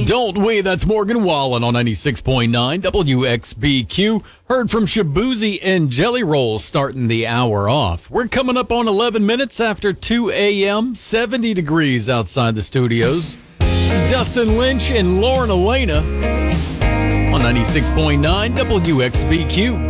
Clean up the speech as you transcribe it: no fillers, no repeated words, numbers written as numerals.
Don't we? That's Morgan Wallen on 96.9 WXBQ. Heard from Shaboozey and Jelly Roll starting the hour off. We're coming up on 11 minutes after 2 a.m., 70 degrees outside the studios. This is Dustin Lynch and Lauren Elena on 96.9 WXBQ.